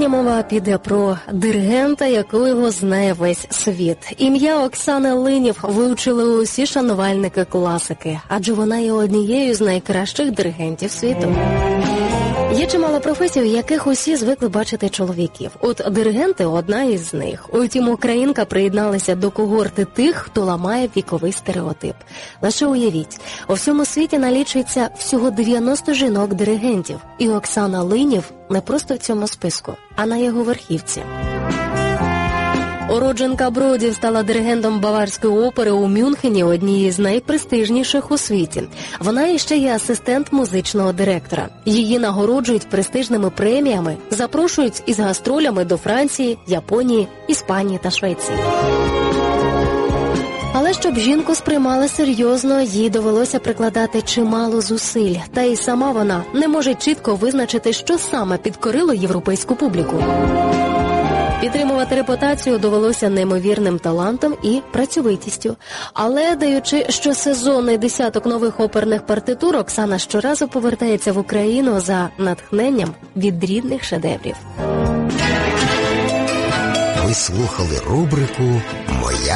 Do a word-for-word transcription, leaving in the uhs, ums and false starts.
Сьогодні мова піде про диригента, якого знає весь світ. Ім'я Оксани Линів вивчили усі шанувальники класики, адже вона є однією з найкращих диригентів світу. Є чимало професій, в яких усі звикли бачити чоловіків. От диригенти – одна із них. Утім, українка приєдналася до когорти тих, хто ламає віковий стереотип. Лише уявіть, у всьому світі налічується всього дев'яносто жінок-диригентів. І Оксана Линів не просто в цьому списку, а на його верхівці. Уродженка Бродів стала диригентом Баварської опери у Мюнхені, однієї з найпрестижніших у світі. Вона іще є асистент музичного директора. Її нагороджують престижними преміями, запрошують із гастролями до Франції, Японії, Іспанії та Швеції. Але щоб жінку сприймали серйозно, їй довелося прикладати чимало зусиль. Та й сама вона не може чітко визначити, що саме підкорило європейську публіку. Підтримувати репутацію довелося неймовірним талантом і працьовитістю. Але, даючи щосезонний десяток нових оперних партитур, Оксана щоразу повертається в Україну за натхненням від рідних шедеврів. Ви слухали рубрику «Моя